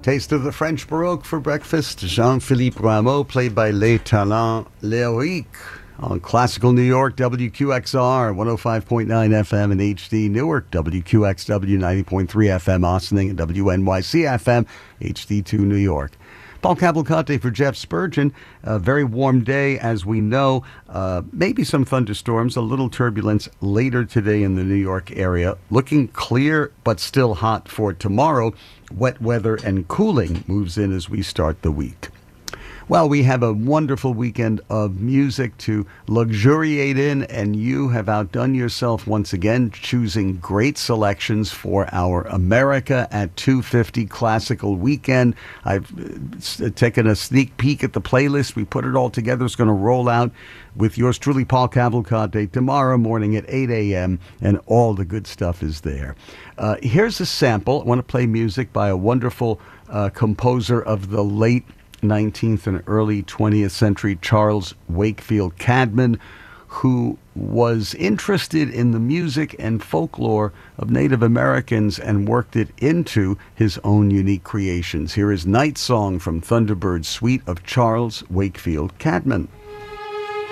Taste of the French Baroque for breakfast. Jean-Philippe Rameau, played by Les Talents Lyriques on Classical New York, WQXR, 105.9 FM in HD, Newark, WQXW, 90.3 FM, Ossining, and WNYC FM, HD2, New York. Paul Cavalcante for Jeff Spurgeon. A very warm day, as we know. Maybe some thunderstorms, a little turbulence later today in the New York area. Looking clear, but still hot for tomorrow. Wet weather and cooling moves in as we start the week. Well, we have a wonderful weekend of music to luxuriate in, and you have outdone yourself once again, choosing great selections for our America at 250 Classical Weekend. I've taken a sneak peek at the playlist. We put it all together. It's going to roll out with yours truly, Paul Cavalcante, tomorrow morning at 8 a.m., and all the good stuff is there. Here's a sample. I want to play music by a wonderful composer of the late 19th and early 20th century, Charles Wakefield Cadman, who was interested in the music and folklore of Native Americans and worked it into his own unique creations. Here is Night Song from Thunderbird's Suite of Charles Wakefield Cadman.